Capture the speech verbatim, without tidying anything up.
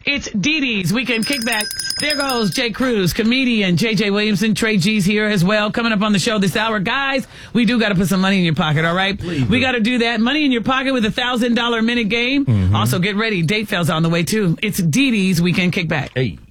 It's Dee Dee's Weekend Kickback. There goes Jay Cruz, comedian J J Williamson. Trey G's here as well. Coming up on the show this hour. Guys, we do got to put some money in your pocket, all right? Please we do. got to do that. Money in your pocket with a one thousand dollars minute game. Mm-hmm. Also, get ready. Date fails on the way, too. It's Dee Dee's Weekend Kickback. Hey.